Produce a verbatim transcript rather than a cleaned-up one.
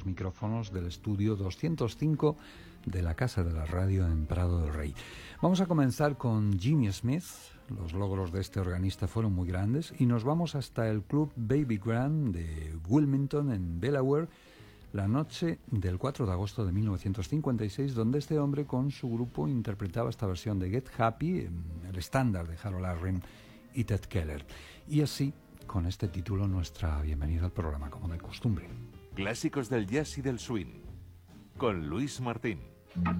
los micrófonos del estudio doscientos cinco de la Casa de la Radio en Prado del Rey. Vamos a comenzar con Jimmy Smith. Los logros de este organista fueron muy grandes y nos vamos hasta el club Baby Grand de Wilmington, en Delaware, la noche del cuatro de agosto de mil novecientos cincuenta y seis, donde este hombre con su grupo interpretaba esta versión de Get Happy, el estándar de Harold Arlen y Ted Keller. Y así, con este título, nuestra bienvenida al programa, como de costumbre. Clásicos del jazz y del swing, con Luis Martín.